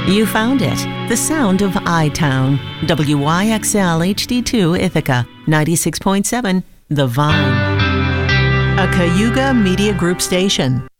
You found it. The sound of I-Town. WYXL HD2 Ithaca, 96.7 The Vine. A Cayuga Media Group station.